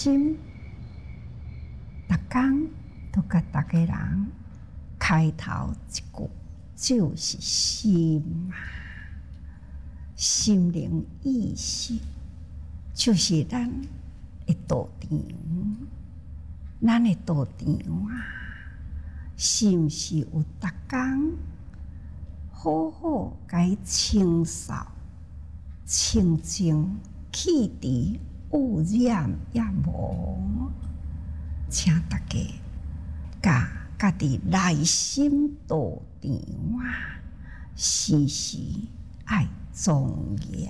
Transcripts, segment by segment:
心，逐工都甲大家人开头一句就是心啊，心灵意识就是咱的道场，咱的道场啊，是毋是有逐工好好该清扫、清净、去除污染也无？请大家家己内心道场啊，时时爱庄严。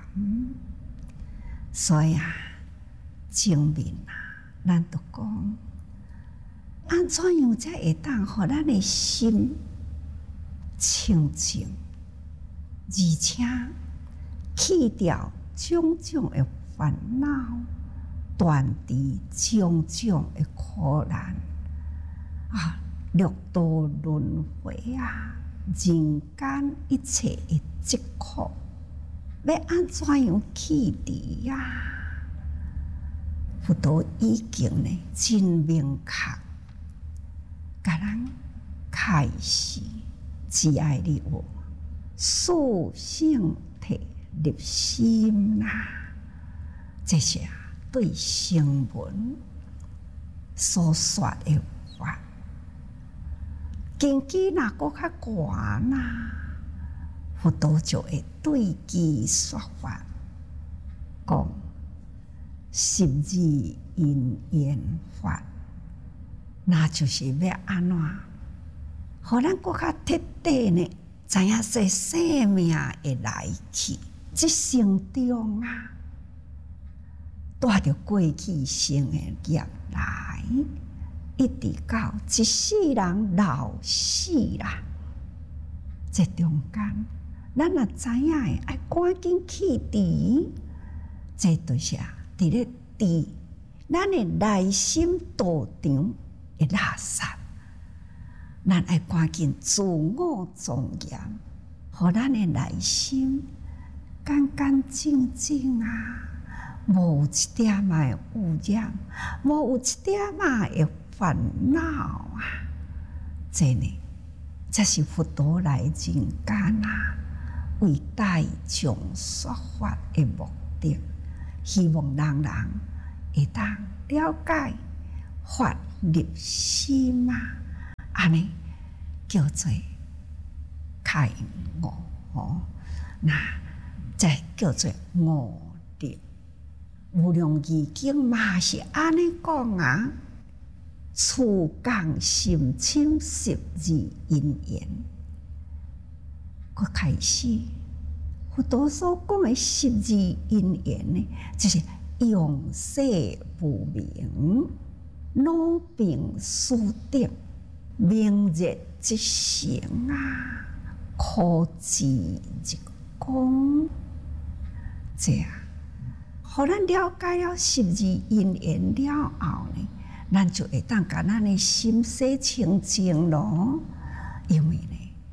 所以啊，前面啊，咱都讲，安怎样才会当互咱的心清净，而且去掉种种的烦恼，断除种种的苦难啊，六道轮回啊，人间一切的疾苦，要安怎样去除啊？佛陀已经呢真明确，甲咱开示，只爱你我素性体入心啦。这是对声闻所说的法，根基若搁较悬啦，佛陀就会对其说法，讲十字因缘法，那就是要安怎，互咱搁较彻底呢，知影说生命的来去，这生中啊，带着过去生的业来，一直到一世人老死啦，这中间，咱若知影的，爱赶紧去除，这就是伫咧治咱的内心道场的垃圾，咱爱赶紧自我庄严，互咱的内心干干净净啊，无有一点仔的污染，无有一点仔的烦恼啊！这呢，这是佛陀来人间啊，为大众说法的目的。希望人人会当了解法入心啊，安尼叫做开悟哦。那再叫做悟入。无量义经嘛是安尼讲啊，初降心清十字因缘，佮开始。佛陀所讲的十字因缘呢，就是用世无明，老病死得，明日即成啊，苦自日光。这样，互咱了解了十字因缘了后呢，咱就会当甲咱的心洗清净咯，因为呢。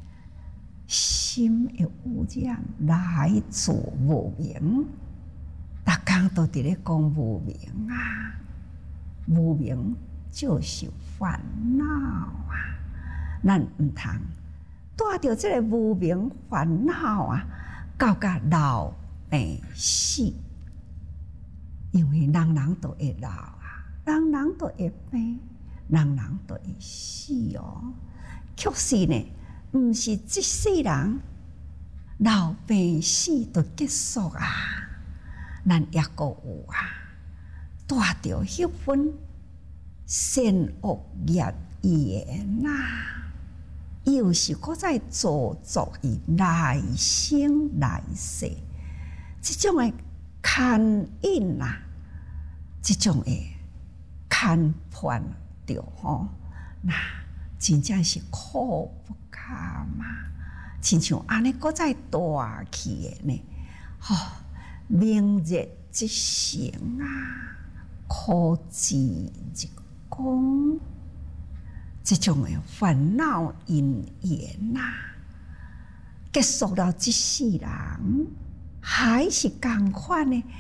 心的污染来自无明，逐工都伫咧讲无明啊，无明就是烦恼啊，咱毋通带着这个无明烦恼啊，到甲老病死，因为人人都会老啊，人人都会病，人人都会死哦，确实呢。毋是即世人老病死就结束啊，咱也阁有啊，带着迄份善恶业缘啊，又是搁再造作于来生来世，即种的牵引啊，即种的牵绊着吼，那真正是苦不堪嘛，亲像安尼搁再大去的呢，明日即成啊，苦自日光，这种的烦恼因缘啊，结束了即世人，还是共款呢，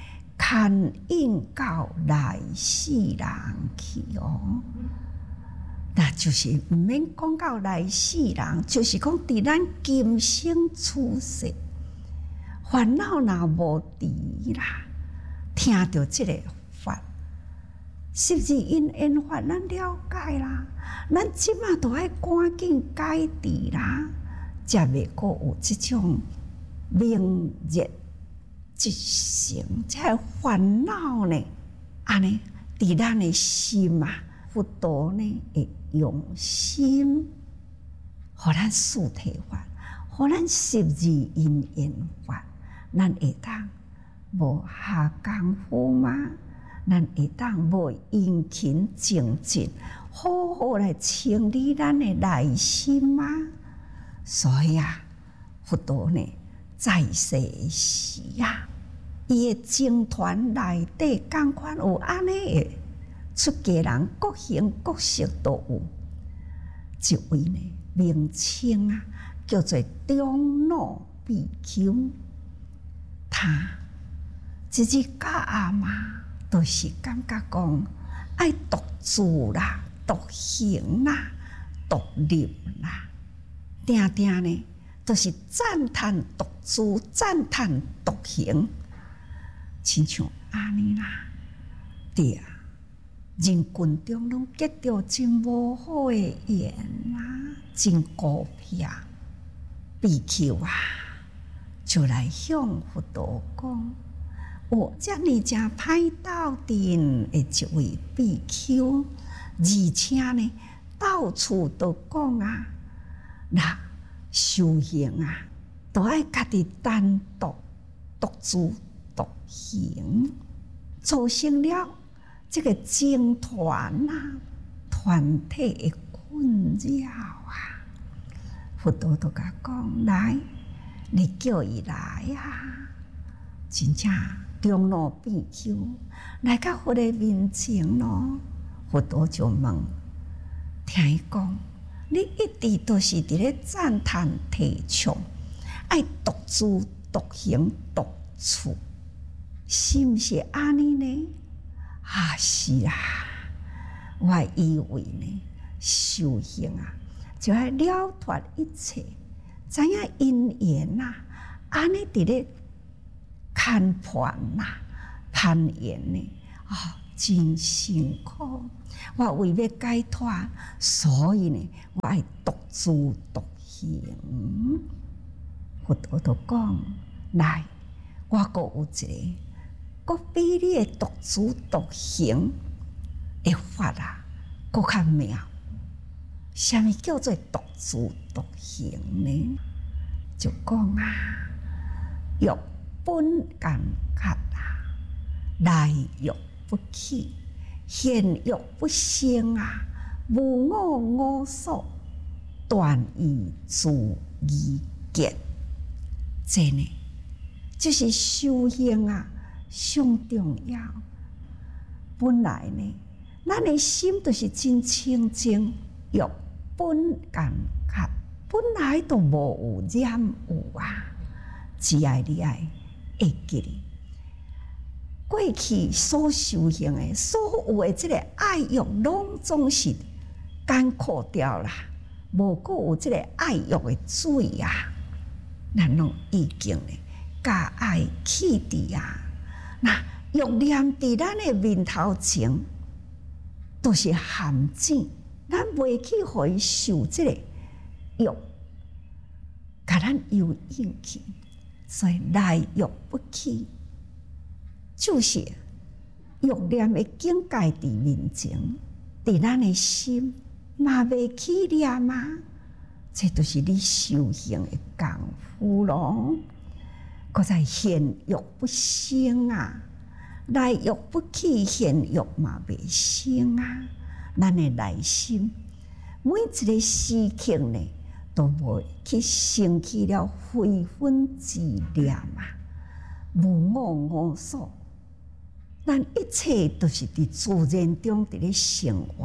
牵引到来世人去哦。那就是毋免讲到来世人，就是讲伫咱今生处世，烦恼若无伫啦，听到即个法，是不是因缘法咱了解啦？咱即马都爱赶紧解除啦，才袂阁有即种明日即成，即个烦恼呢，安尼伫咱的心啊，佛陀呢会用心，互咱四谛法，互咱十二因缘法，咱会当无下功夫吗？咱会当无殷勤精进，好好来清理咱的内心吗？所以啊，佛陀呢在世时啊，伊的僧团内底共款有安尼的出家人，各形各色都有。一位呢名称啊，叫做中老比丘，他自己甲阿妈都是感觉讲爱独自啦、独行啦、独立啦，定定呢都是赞叹独自、赞叹独行，亲像安尼啦，对啊，人群中拢结着真无好的缘啊，真孤僻。比丘啊，就来向佛陀讲：我遮尔正歹斗阵的一位比丘，而且呢，到处都讲啊，那修行啊，都爱家己单独、独自、独行，造成了这个僧团啊、团体的困扰啊。佛陀都甲讲：来，你叫伊来啊！真正中老比丘来到佛的面前咯。佛陀就问：听伊讲，你一直都是伫咧赞叹提倡，爱独自、独行、独处，是毋是安尼呢？啊，是啊，我以为呢，修行啊，就要了脱一切，知影因缘呐，安尼伫咧看盘呐、攀缘呢，真辛苦。我为要解脱，所以呢，我爱独自独行。佛陀都讲：来，我阁有一个，阁比你的独自独行的法啊，阁较妙。什么叫做独自独行呢？就讲啊，欲本感觉啊，来欲不起，现欲不生啊，无我我所，断以自意见。这呢，就是修行啊，上重要。本来呢，咱的心就是真清净，欲本感觉本来都无有染有啊，只爱你爱会记哩。过去所修行的所有的这个爱欲，拢总是干枯掉啦，无过有这个爱欲的水啊，咱拢已经呢，甲爱去除啊。那欲念伫咱的面头前，都是陷阱。咱袂去互伊受这个欲，甲咱诱引去，所以来欲不起，就是欲念的境界伫面前，伫咱的心嘛袂起念嘛，这就是你修行的功夫咯。搁再现欲不生啊，来欲不起，现欲嘛袂生啊。咱的内心每一个时刻呢，都无去升起了非分之念啊，无我我所，咱一切都是伫自然中伫咧生活，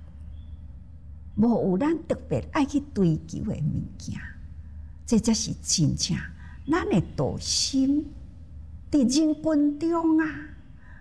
无有咱特别爱去追求的物件，这才是真正咱的道心。伫人群中啊，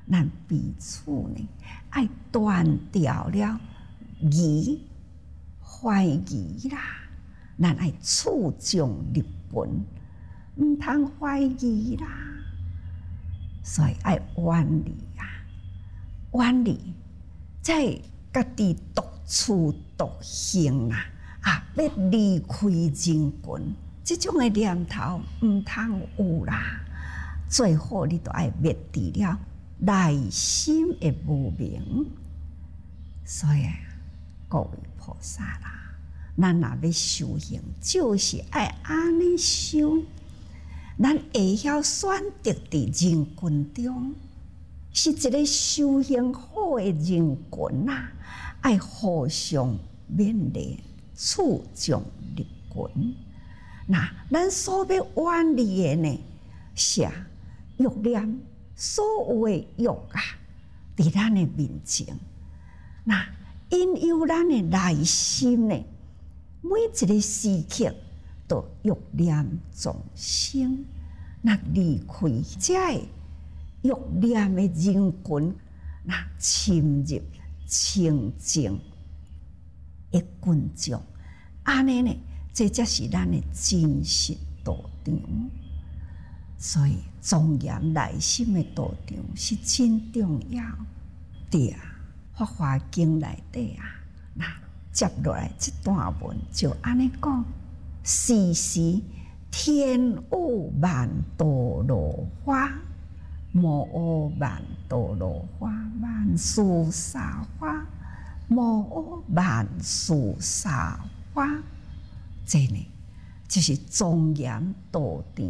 咱彼此呢，爱断掉了疑、怀疑啦，咱爱处众立本，唔通怀疑啦，所以爱远离啊，远离，在家己独处独行啦，要离开人群，这种的念头唔通有啦。最好你都爱灭除了内心的无明。所以各位菩萨啦，咱若要修行，就是爱安尼修。咱会晓选择伫人群中，是一个修行好的人群啊，爱互相勉励，处众立群。那咱所要远离的呢，是欲念，所有的欲啊，伫咱的面前，那因有咱的内心呢，每一个时刻都欲念众生，那离开这欲念的人群，那深入清净的群众，安尼呢，这才是咱的真实道场。所以庄严内心的道场是真重要。对啊，《法华经》内底啊，那接落来这段文就安尼讲：时时天舞万朵罗花，摩诃万朵罗花，万树沙花，摩诃万树沙花。这呢，就是庄严道场。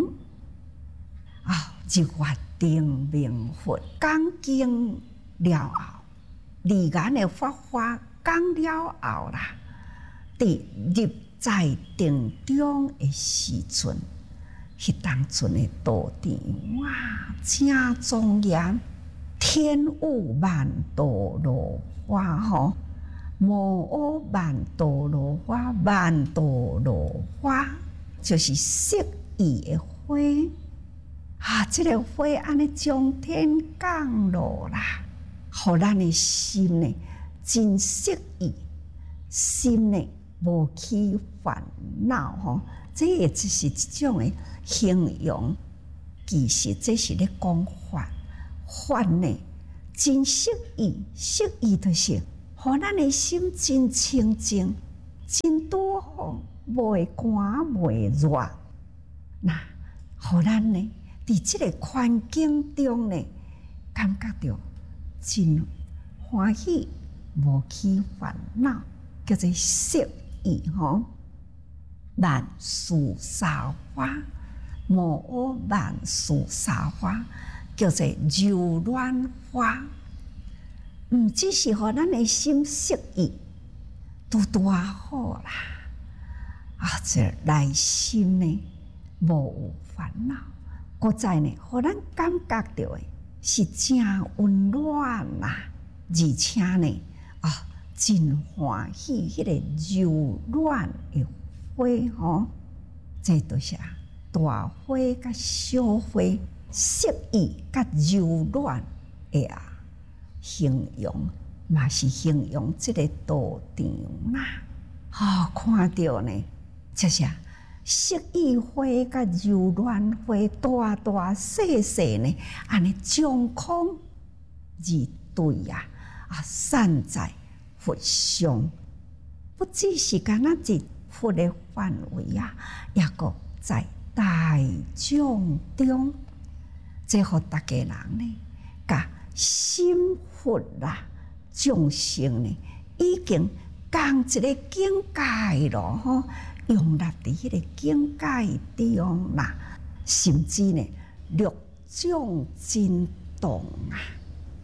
日月定明佛讲经了后，二眼的法华讲了后啦，伫入在定中的时阵，迄当阵的道场哇，真庄严，天舞万朵罗花吼，摩诃万朵罗花，万朵罗花就是色意的花。这个花安尼从天降落啦，互咱的心呢真适意，心呢无起烦恼吼。这也只是一种的形容，其实这是咧讲法。法呢真适意，适意就是互咱的心真清净，真拄好，袂寒袂热。那互咱呢？伫这个环境中呢，感觉到真欢喜，无起烦恼，叫做色意吼。万树沙花，摩诃万树沙花，叫做柔软花。唔只是互咱的心色意，都多好啦。这内心呢，无有烦恼。搁再呢，互咱感觉到的是真温暖啦，而且呢，真欢喜迄个柔软的花吼，这都是大花甲小花，色意甲柔软的形容，嘛是形容这个道场啦。看到呢，这是色意花甲柔软花，大大细细呢，安尼将空而对散在佛上，不只是干那一佛的范围也个在大众中，这互大家人呢，甲心佛啦，众生呢，已经降一个境界咯吼。用入伫迄个境界中啦，甚至呢，略种真动啊！